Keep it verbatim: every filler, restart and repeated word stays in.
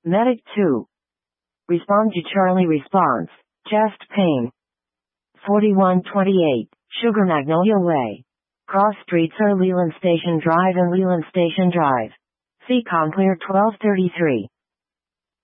Medic two. Respond to Charlie response. Chest pain. forty-one twenty-eight. Sugar Magnolia Way. Cross streets are Leland Station Drive and Leland Station Drive. See Conclear twelve thirty-three.